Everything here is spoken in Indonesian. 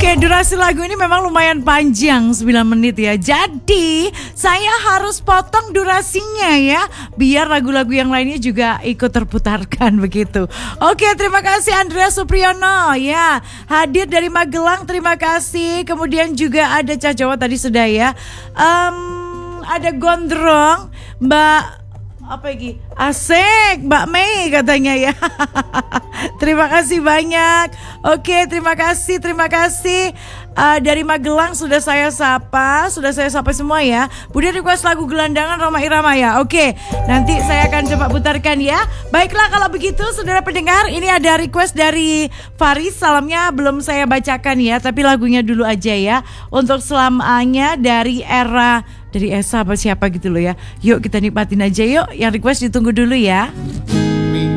Oke, durasi lagu ini memang lumayan panjang, 9 menit ya. Jadi saya harus potong durasinya ya, biar lagu-lagu yang lainnya juga ikut terputarkan begitu. Oke, terima kasih Andrea Supriyono ya, hadir dari Magelang, terima kasih. Kemudian juga ada Cah Jawa tadi sudah ya. Ada Gondrong, Mbak apa lagi? Asik, Mbak Mei katanya ya. Terima kasih banyak. Oke, terima kasih. Dari Magelang sudah saya sapa semua ya. Budi request lagu Gelandangan Rhoma Irama ya. Oke, nanti saya akan coba putarkan ya. Baiklah kalau begitu saudara pendengar, ini ada request dari Faris. Salamnya belum saya bacakan ya, tapi lagunya dulu aja ya. Untuk selamanya dari Esa apa siapa gitu loh ya. Yuk kita nikmatin aja yuk. Yang request ditunggu dulu ya.